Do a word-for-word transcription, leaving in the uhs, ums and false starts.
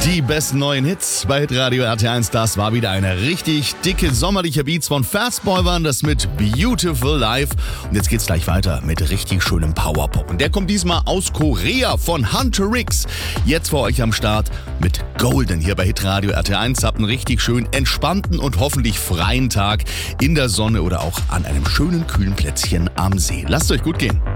Die besten neuen Hits bei Hitradio R T eins. Das war wieder eine richtig dicke sommerliche Beats von Fastboy waren das mit Beautiful Life. Und jetzt geht's gleich weiter mit richtig schönem Powerpop. Und der kommt diesmal aus Korea von Hunter Rix. Jetzt für euch am Start mit Golden hier bei Hitradio R T eins. Habt einen richtig schön entspannten und hoffentlich freien Tag in der Sonne oder auch an einem schönen kühlen Plätzchen am See. Lasst euch gut gehen.